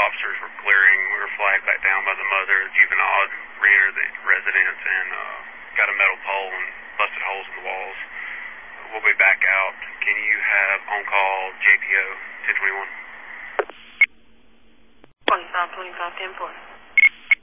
officers were clearing. We were flagged back down by the mother. The juvenile had re-entered the residence and got a metal pole and busted holes in the walls. We'll be back out. Can you have on-call JPO 1021? 25, 25, 10-4.